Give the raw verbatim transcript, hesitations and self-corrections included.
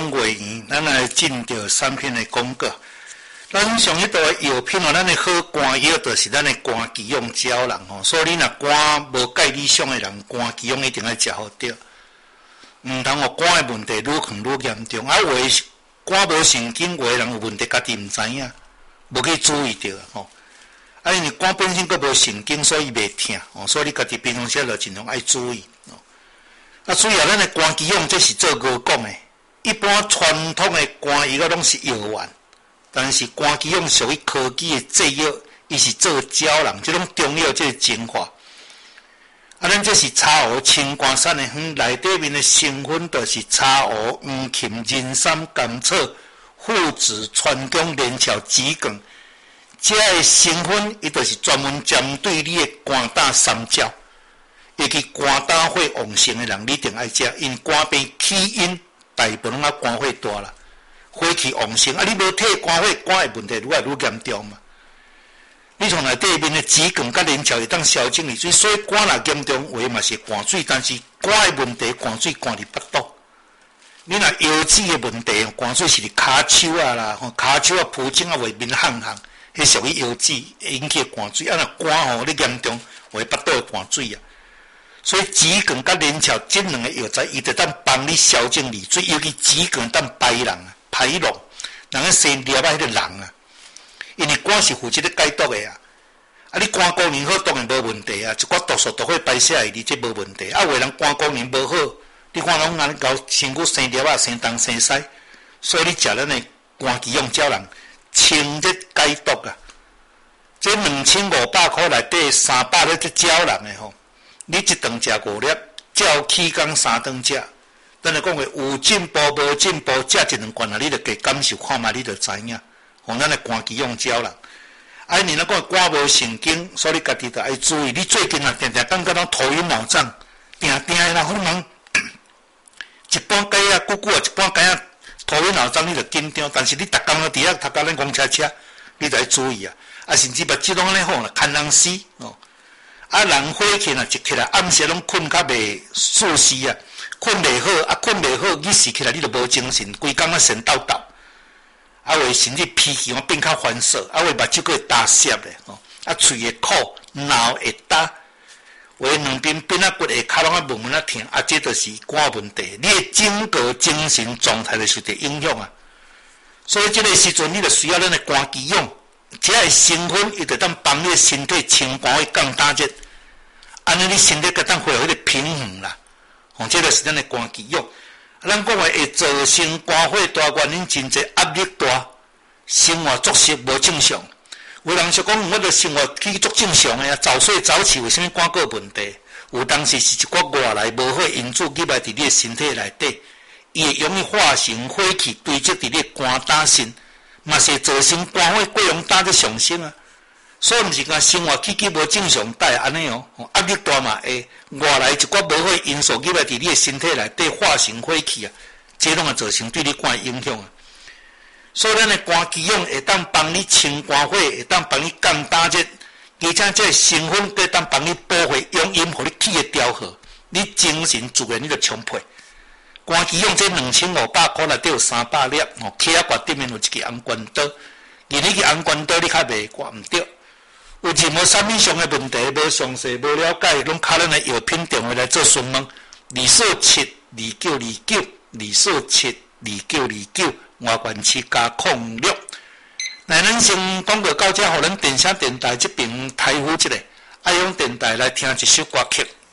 种月圆，咱来进到产品的广告。咱上一道的药品哦，咱的好肝药就是咱的肝肌用胶囊吼，所以你若肝无介理想的人，肝肌用一定要食好对。毋通哦，肝的问题愈看愈严重，啊，有的肝无神经，有的人有问题家己毋知影，无去注意到吼。啊，因为肝本身佫无神经，所以袂痛哦，所以你家己平常时就尽量爱注意哦。啊，注意啊，咱的肝肌用这是做高讲的，一般传统的肝药拢是药丸。但是肝肌用属于科技的制药，伊是做胶囊，即种中药即个精华。啊，咱这是茶壶青瓜散的园，内底面的成分就是茶壶、黄芩、人参、甘草、附子、川芎、连翘、桔梗。这个成分，伊就是专门针对你的肝胆三焦，尤其肝胆火旺盛的人，你一定爱食，因肝病起因大部分拢啊肝火大啦。火气旺盛啊！你无退肝火，肝的问题愈来愈严重嘛。你从内底面的桔梗甲连翘会当消肿利水，所以肝若严重，话嘛是肝水，但是肝的问题，肝水肝伫腹肚。你若腰子的问题，肝水是伫骹手啊啦，吼骹手啊、蹼颈啊外面烘烘，迄属于腰子引起肝水。啊，若肝吼你严重，会腹肚的肝水啊。所以桔梗甲连翘这两个药材，伊就当帮你消肿利水，尤其桔梗当排人啊。排脓，人个生尿啊，迄个人啊，因为肝是负责咧解毒的啊。啊，你肝功能好，当然无问题啊。一寡毒素都会排泄去，你这无问题。啊，有的人肝功能无好，你看拢安尼搞身躯生尿啊、生东生西，所以你食咱的肝肌用胶囊，清热解毒啊。这两千五百块内底三百粒这胶囊的吼，你一顿食五粒，照起工三顿食。咱来讲话有进步无进步，食一两罐啊，你就加感受看卖，你就知影。吼，咱的肝肌用胶囊，啊，你若讲肝无神经，所以你家己着爱注意。你最近啊，定定感觉到头晕脑胀，定定的啦，可能一般解啊，久久啊，一般解啊，头晕脑胀，你着紧张。但是你逐工都伫遐，头家咱公车车，你着爱注意啊。啊，甚至目睭拢安尼好啦，看人死哦。啊，人火气若一起来，暗时拢困较袂舒适啊。困袂好，啊困袂好，你睡起来你就无精神，规工啊神叨叨，啊会甚至脾气啊变较烦躁，啊会目睭会打涩咧，吼，啊喙会苦，脑会打，为两边边啊骨下骹拢啊闷闷啊疼，啊这就是肝问题，你的整个精神状态就受到影响啊。所以这个时阵你就需要咱的肝肌用，这个成分伊就当帮你的身体清肝会降胆热，安尼你身体个当恢复迄个平衡啦。吼，这个是咱的肝肌用，咱讲话会造成肝火大原因真济，压力大，生活作息无正常。有人说讲，我的生活去足正常的啊，早睡早起，为什么肝有问题？有当时是一寡外来无好因素入来伫你的身体内底，伊会容易化成火气堆积伫你的肝胆肾，嘛是造成肝火过容胆在上升啊。所以毋是讲生活起居无正常带安尼哦，压力大嘛会外来一寡无好因素入来伫你的身体内底化成火气啊，这拢会造成对你肝的影响啊。所以咱的肝肌用会当帮你清肝火，会当帮你降胆热，而且这成分会当帮你保护阳阴，互你气会调和，你精神自然你就充沛。肝肌用这两千五百块内底有三百粒，哦，起啊悬顶面有一支红关刀，而你个红关刀你较袂挂毋对。有任何啥物上的问题，无详细、无了解，拢敲咱的药品电话来做询问。二四七二九二九二四七二九二九，外关七加控六。来，咱先广告到这，互咱电声电台这边台呼一下，爱用电台来听一首歌曲。